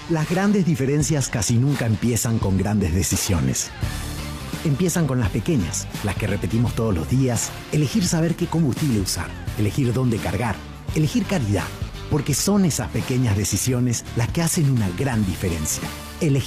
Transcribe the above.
Las grandes diferencias casi nunca empiezan con grandes decisiones. Empiezan con las pequeñas, las que repetimos todos los días, elegir saber qué combustible usar, elegir dónde cargar, elegir caridad, porque son esas pequeñas decisiones las que hacen una gran diferencia. Elegir